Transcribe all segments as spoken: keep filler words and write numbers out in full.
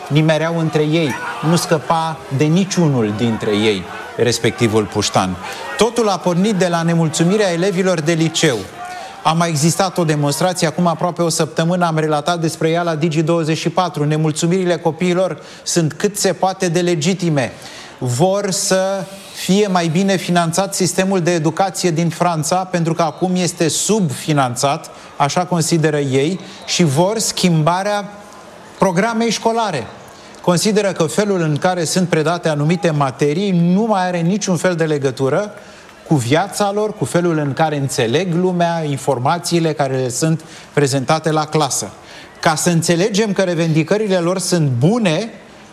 nimereau între ei. Nu scăpa de niciunul dintre ei, respectivul puștan. Totul a pornit de la nemulțumirea elevilor de liceu. A mai existat o demonstrație, acum aproape o săptămână am relatat despre ea la Digi douăzeci și patru. Nemulțumirile copiilor sunt cât se poate de legitime. Vor să fie mai bine finanțat sistemul de educație din Franța, pentru că acum este subfinanțat, așa consideră ei, și vor schimbarea programei școlare. Consideră că felul în care sunt predate anumite materii nu mai are niciun fel de legătură cu viața lor, cu felul în care înțeleg lumea, informațiile care le sunt prezentate la clasă. Ca să înțelegem că revendicările lor sunt bune,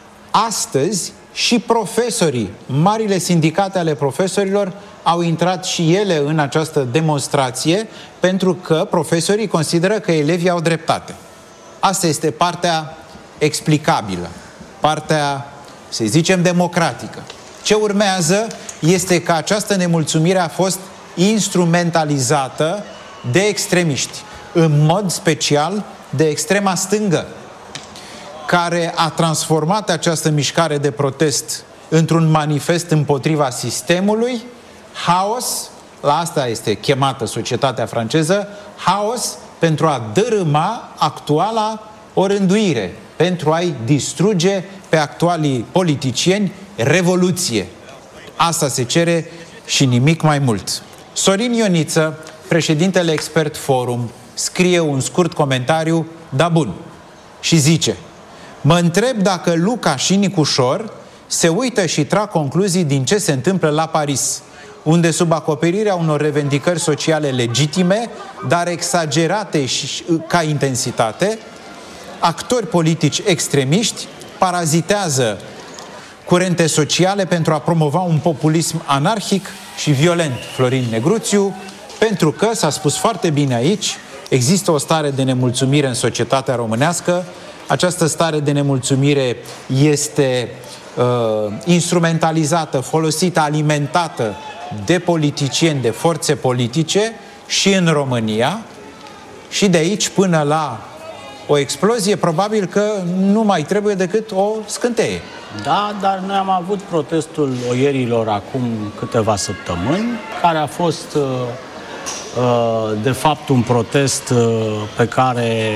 astăzi și profesorii, marile sindicate ale profesorilor, au intrat și ele în această demonstrație, pentru că profesorii consideră că elevii au dreptate. Asta este partea explicabilă, partea, să zicem, democratică. Ce urmează este că această nemulțumire a fost instrumentalizată de extremiști, în mod special de extrema stângă, care a transformat această mișcare de protest într-un manifest împotriva sistemului, haos, la asta este chemată societatea franceză, haos pentru a dărâma actuala orânduire, pentru a-i distruge pe actualii politicieni, revoluție. Asta se cere și nimic mai mult. Sorin Ioniță, președintele Expert Forum, scrie un scurt comentariu, da bun, și zice: mă întreb dacă Luca și Nicușor se uită și trag concluzii din ce se întâmplă la Paris, unde sub acoperirea unor revendicări sociale legitime, dar exagerate și, ca intensitate, actori politici extremiști parazitează curente sociale pentru a promova un populism anarhic și violent. Florin Negruțiu, pentru că, s-a spus foarte bine aici, există o stare de nemulțumire în societatea românească. Această stare de nemulțumire este uh, instrumentalizată, folosită, alimentată de politicieni, de forțe politice și în România, și de aici până la o explozie, probabil că nu mai trebuie decât o scânteie. Da, dar noi am avut protestul oierilor acum câteva săptămâni, care a fost de fapt un protest pe care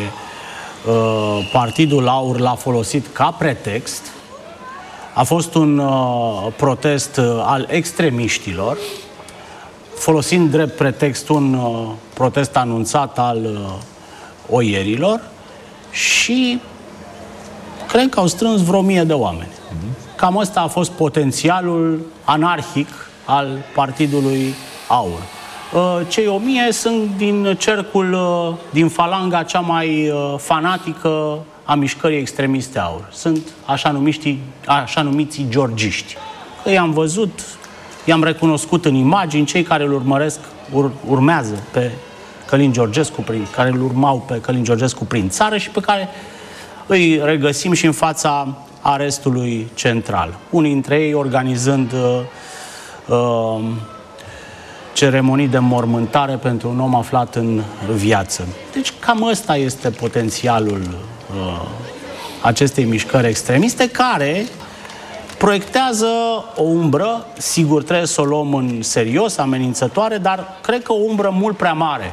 Partidul Aur l-a folosit ca pretext. A fost un protest al extremiștilor, folosind drept pretext un protest anunțat al oierilor, și cred că au strâns vreo mie de oameni. Cam ăsta a fost potențialul anarhic al Partidului Aur. Cei o mie sunt din cercul, din falanga cea mai fanatică a mișcării extremiste Aur. Sunt așa numiți, așa numiții georgiști. Că i-am văzut, i-am recunoscut în imagini, cei care îl urmăresc, ur, urmează pe Călin Georgescu, prin, care îl urmau pe Călin Georgescu prin țară și pe care îi regăsim și în fața arestului central. Unii dintre ei organizând uh, uh, ceremonii de mormântare pentru un om aflat în viață. Deci cam ăsta este potențialul uh, acestei mișcări extremiste, care proiectează o umbră, sigur trebuie să o luăm în serios, amenințătoare, dar cred că o umbră mult prea mare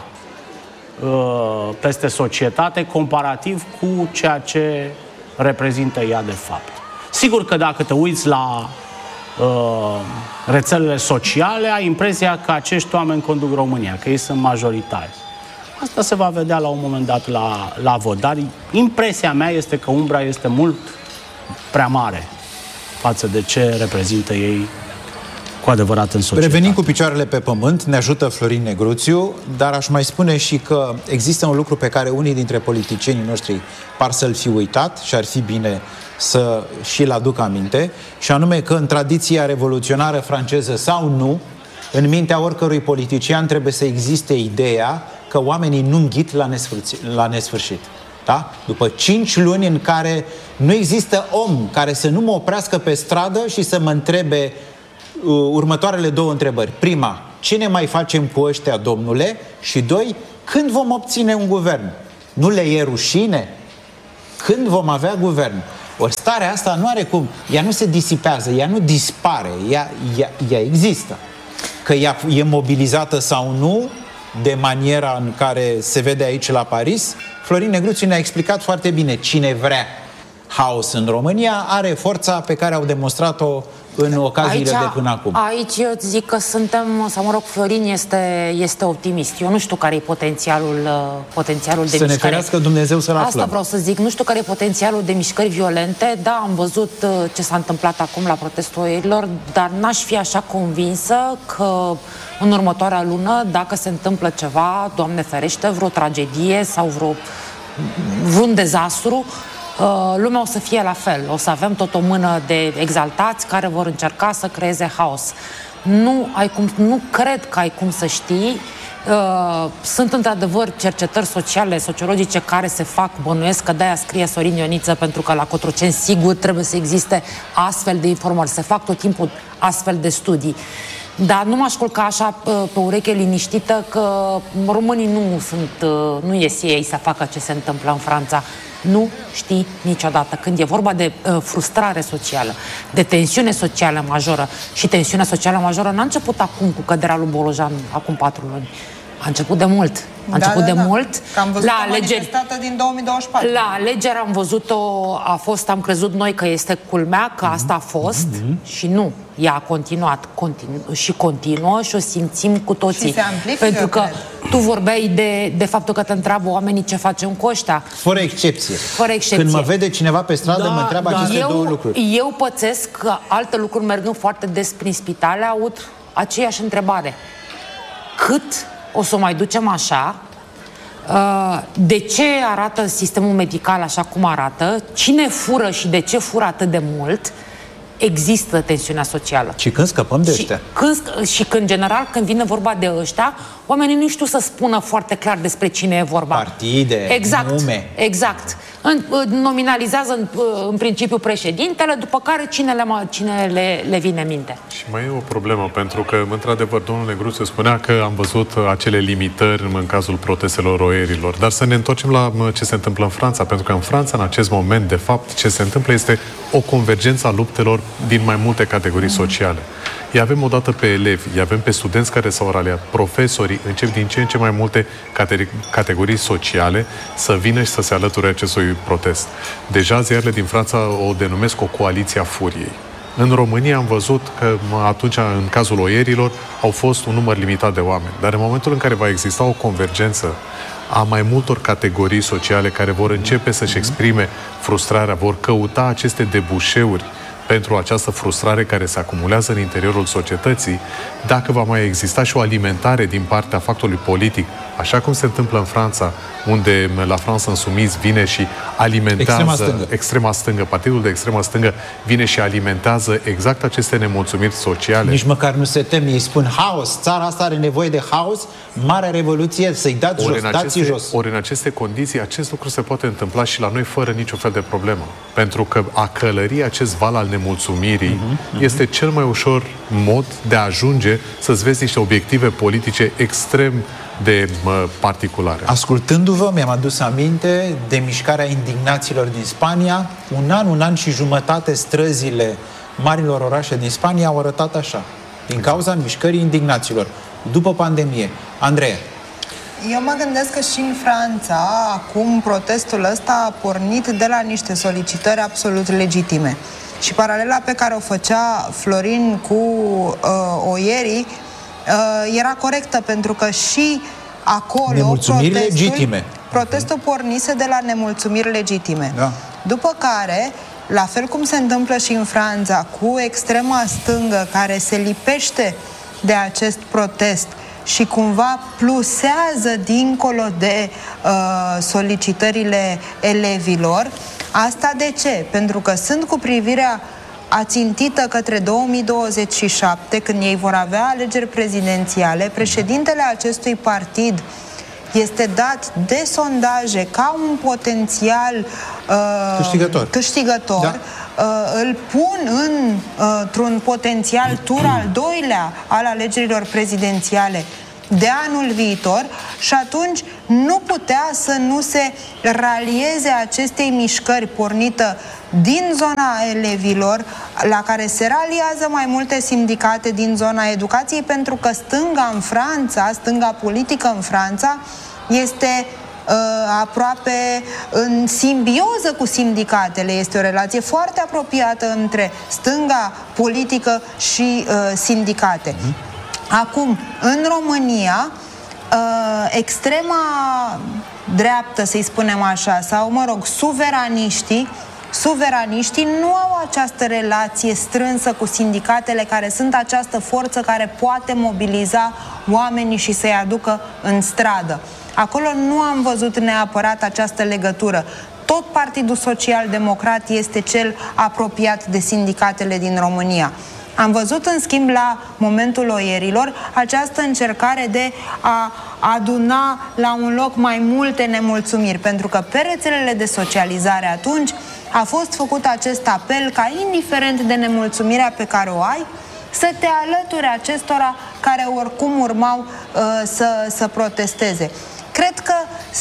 uh, peste societate, comparativ cu ceea ce reprezintă ea de fapt. Sigur că dacă te uiți la uh, rețelele sociale, ai impresia că acești oameni conduc România, că ei sunt majoritari. Asta se va vedea la un moment dat la, la vot, dar impresia mea este că umbra este mult prea mare față de ce reprezintă ei cu adevărat în societate. Revenim cu picioarele pe pământ, ne ajută Florin Negruțiu, dar aș mai spune și că există un lucru pe care unii dintre politicienii noștri par să-l fi uitat și ar fi bine să și-l aduc aminte, și anume că în tradiția revoluționară franceză sau nu, în mintea oricărui politician trebuie să existe ideea că oamenii nu înghit la nesfârșit. La nesfârșit. Da? După cinci luni în care nu există om care să nu mă oprească pe stradă și să mă întrebe uh, următoarele două întrebări. Prima, ce ne mai facem cu ăștia, domnule? Și doi, când vom obține un guvern? Nu le e rușine? Când vom avea guvern? Ori starea asta nu are cum, ea nu se disipează, ea nu dispare, ea, ea, ea există. Că ea e mobilizată sau nu, de maniera în care se vede aici la Paris, Florin Negruțiu ne-a explicat foarte bine. Cine vrea haos în România are forța pe care au demonstrat-o în ocaziile aici, de până acum. Aici eu zic că suntem, sau mă rog, Florin este, este optimist. Eu nu știu care e potențialul, potențialul de să mișcare. Să ne ferească Dumnezeu să-l aflăm. Asta vreau să zic. Nu știu care e potențialul de mișcări violente. Da, am văzut ce s-a întâmplat acum la protestul oierilor, dar n-aș fi așa convinsă că în următoarea lună, dacă se întâmplă ceva, Doamne ferește, vreo tragedie sau vreo, vreun dezastru, lumea o să fie la fel. O să avem tot o mână de exaltați care vor încerca să creeze haos. Nu, ai cum, nu cred că ai cum să știi. Sunt într-adevăr cercetări sociale, sociologice care se fac, bănuiesc că de-aia scrie Sorin Ioniță, pentru că la Cotroceni sigur trebuie să existe astfel de informări. Se fac tot timpul astfel de studii. Dar nu m-aș culca așa pe ureche liniștită că românii nu sunt, nu ies ei să facă ce se întâmplă în Franța. Nu știi niciodată. Când e vorba de uh, frustrare socială, de tensiune socială majoră, și tensiunea socială majoră n-a început acum cu căderea lui Bolojan, acum patru luni. A început de mult. A început da, da, de da. mult. Că am văzut la o manifestată din două mii douăzeci și patru. La alegeri am văzut-o, a fost, am crezut noi că este culmea, că asta a fost, mm-hmm. și nu. Ea a continuat continu, și continuă și o simțim cu toții. Și se amplifică, pentru că cred. tu vorbeai de, de faptul că te întreabă oamenii ce facem cu ăștia. Fără excepție. Fără excepție. Când mă vede cineva pe stradă, da, mă întreabă da. aceste eu, două lucruri. Eu pățesc că alte lucruri, mergând foarte des prin spitale, aud aceeași întrebare. Cât o să o mai ducem așa? De ce arată sistemul medical așa cum arată? Cine fură și de ce fură atât de mult? Există tensiunea socială. Și când scăpăm de ăștia? Și când, și când, în general, când vine vorba de ăștia, oamenii nu știu să spună foarte clar despre cine e vorba. Partide, exact, nume. Exact. În, nominalizează în, în principiu președintele, după care cine le, cine le, le vine în minte. Și mai e o problemă, pentru că, într-adevăr, domnul Negruțiu spunea că am văzut acele limitări în cazul protestelor oierilor. Dar să ne întoarcem la ce se întâmplă în Franța, pentru că în Franța, în acest moment, de fapt, ce se întâmplă este o convergență a luptelor din mai multe categorii sociale. Îi avem odată pe elevi, îi avem pe studenți care s-au raliat, profesorii încep din ce în ce mai multe categorii sociale să vină și să se alăture acestui protest. Deja ziarele din Franța o denumesc o coaliție a furiei. În România am văzut că atunci, în cazul oierilor, au fost un număr limitat de oameni. Dar în momentul în care va exista o convergență a mai multor categorii sociale care vor începe să-și exprime frustrarea, vor căuta aceste debușeuri pentru această frustrare care se acumulează în interiorul societății, dacă va mai exista și o alimentare din partea factorului politic, așa cum se întâmplă în Franța, unde la France Insoumise vine și alimentează extrema stângă. extrema stângă, partidul de extremă stângă vine și alimentează exact aceste nemulțumiri sociale. Nici măcar nu se tem, ei spun haos, țara asta are nevoie de haos, mare revoluție, să-i dați ori jos, în dați aceste, jos. Ori în aceste condiții, acest lucru se poate întâmpla și la noi fără niciun fel de problemă. Pentru că a călări acest val al nemulțumirii uh-huh, uh-huh. este cel mai ușor mod de a ajunge să-ți vezi niște obiective politice extrem de mă, particulare. Ascultându-vă, mi-am adus aminte de mișcarea indignaților din Spania. Un an, un an și jumătate străzile marilor orașe din Spania au arătat așa, din cauza mișcării indignaților, după pandemie. Andreea. Eu mă gândesc că și în Franța, acum, protestul ăsta a pornit de la niște solicitări absolut legitime. Și paralela pe care o făcea Florin cu uh, oierii uh, era corectă, pentru că și acolo nemulțumiri protestul, legitime. protestul pornise de la nemulțumiri legitime. Da. După care, la fel cum se întâmplă și în Franța, cu extrema stângă care se lipește de acest protest și cumva plusează dincolo de uh, solicitările elevilor. Asta de ce? Pentru că sunt cu privirea ațintită către două mii douăzeci și șapte, când ei vor avea alegeri prezidențiale, președintele acestui partid este dat de sondaje ca un potențial uh, câștigător. câștigător. Da. Uh, îl pun în, uh, într-un potențial tur al doilea al alegerilor prezidențiale de anul viitor și atunci nu putea să nu se ralieze acestei mișcări pornită din zona elevilor, la care se raliază mai multe sindicate din zona educației, pentru că stânga în Franța, stânga politică în Franța, este uh, aproape în simbioză cu sindicatele. Este o relație foarte apropiată între stânga politică și uh, sindicate. Acum, în România, uh, extrema dreaptă, să-i spunem așa, sau, mă rog, suveraniștii, suveraniștii nu au această relație strânsă cu sindicatele, care sunt această forță care poate mobiliza oamenii și să-i aducă în stradă. Acolo nu am văzut neapărat această legătură. Tot Partidul Social Democrat este cel apropiat de sindicatele din România. Am văzut, în schimb, la momentul oierilor, această încercare de a aduna la un loc mai multe nemulțumiri, pentru că pe rețelele de socializare atunci a fost făcut acest apel ca, indiferent de nemulțumirea pe care o ai, să te alături acestora care oricum urmau uh, să, să protesteze. Cred că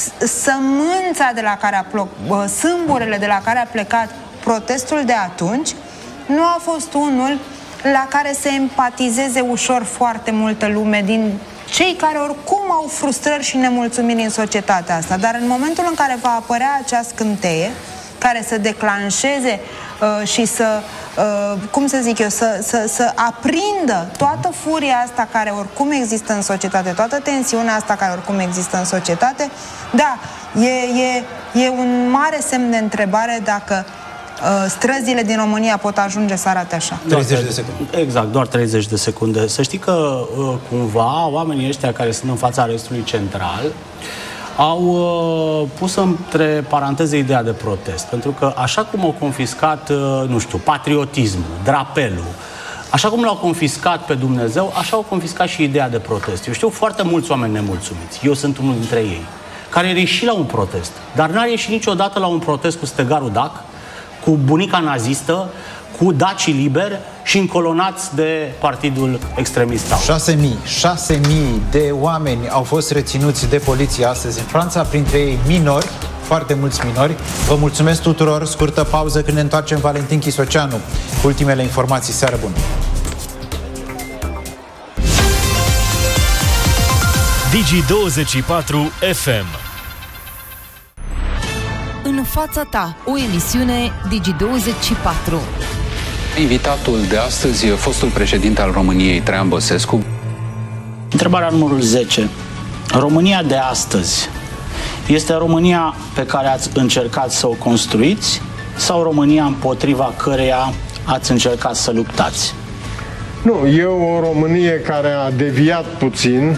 sămânța de la care a plecat, uh, sâmburele de la care a plecat protestul de atunci nu a fost unul la care să empatizeze ușor foarte multă lume din cei care oricum au frustrări și nemulțumiri în societatea asta. Dar în momentul în care va apărea acea scânteie care să declanșeze uh, și să, uh, cum să zic eu, să, să, să aprindă toată furia asta care oricum există în societate, toată tensiunea asta care oricum există în societate, da, e, e, e un mare semn de întrebare dacă uh, străzile din România pot ajunge să arate așa. treizeci de secunde. Exact, doar treizeci de secunde. Să știi că uh, cumva oamenii ăștia care sunt în fața arestului central au uh, pus între paranteze ideea de protest. Pentru că așa cum au confiscat, uh, nu știu, patriotismul, drapelul, așa cum l-au confiscat pe Dumnezeu, așa au confiscat și ideea de protest. Eu știu foarte mulți oameni nemulțumiți. Eu sunt unul dintre ei, care a ieșit la un protest, dar n-a ieșit niciodată la un protest cu stegarul dac, cu bunica nazistă, cu dacii liberi și încolonați de partidul extremist. șase mii de oameni au fost reținuți de poliție astăzi în Franța, printre ei minori, foarte mulți minori. Vă mulțumesc tuturor, scurtă pauză, când ne întoarcem Valentin Chisoceanu cu ultimele informații. Seară bună! Digi douăzeci și patru F M. În fața ta, o emisiune Digi douăzeci și patru. Invitatul de astăzi, fostul președinte al României, Traian Băsescu. Întrebarea numărul zece. România de astăzi este România pe care ați încercat să o construiți sau România împotriva căreia ați încercat să luptați? Nu, e o Românie care a deviat puțin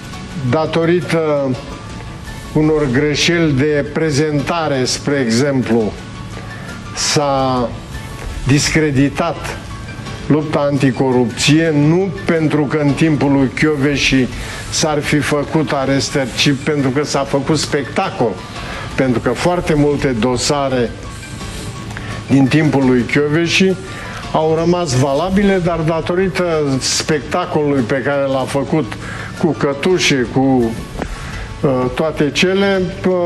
datorită unor greșeli de prezentare, spre exemplu. S-a discreditat lupta anticorupție, nu pentru că în timpul lui Kövesi s-ar fi făcut arestări, ci pentru că s-a făcut spectacol. Pentru că foarte multe dosare din timpul lui Kövesi au rămas valabile, dar datorită spectacolului pe care l-a făcut cu cătușe, cu toate cele,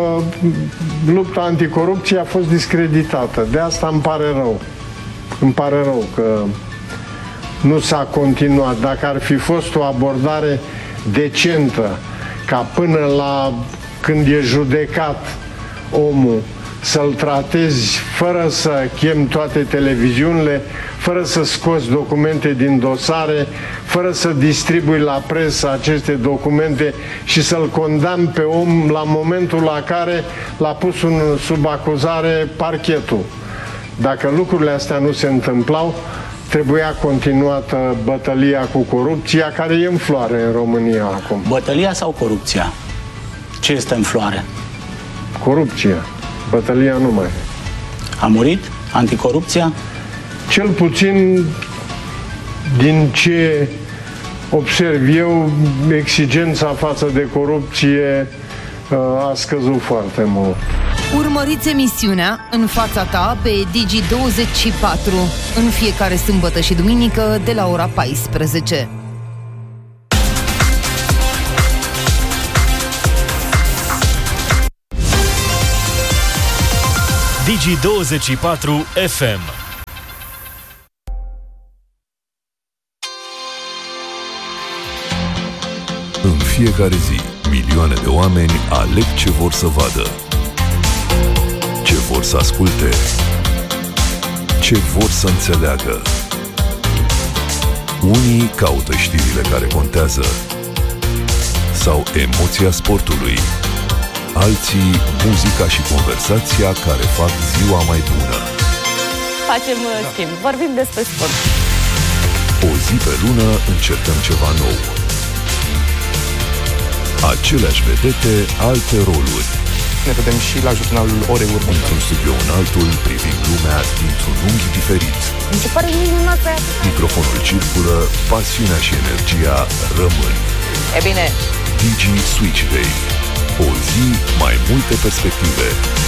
lupta anticorupție a fost discreditată. De asta îmi pare rău. Îmi pare rău că nu s-a continuat. Dacă ar fi fost o abordare decentă, ca până la când e judecat omul, să-l tratezi fără să chem toate televiziunile, fără să scoți documente din dosare, fără să distribui la presă aceste documente și să-l condamn pe om la momentul la care l-a pus un, sub acuzare parchetul. Dacă lucrurile astea nu se întâmplau, trebuia continuată bătălia cu corupția, care e în floare în România acum. Bătălia sau corupția? Ce este în floare? Corupția. Bătălia nu mai. A murit anticorupția? Cel puțin din ce observ eu, exigența față de corupție a scăzut foarte mult. Urmăriți emisiunea În fața ta pe Digi douăzeci și patru în fiecare sâmbătă și duminică de la ora paisprezece. Digi douăzeci și patru F M. În fiecare zi, milioane de oameni aleg ce vor să vadă, ce vor să asculte, ce vor să înțeleagă. Unii caută știrile care contează sau emoția sportului, alții muzica și conversația care fac ziua mai bună. Facem da. schimb, vorbim despre sport. O zi pe lună încercăm ceva nou. Aceleași vedete, alte roluri. Ne vedem și la jurnalul Orei Următoare. Dintr-un studio în altul, privind lumea dintr-un unghi diferit. Mi se pare minunat pe Microfonul circulă, pasiunea și energia rămân. E bine. Digi Switch Day. O zi, mai multe perspective.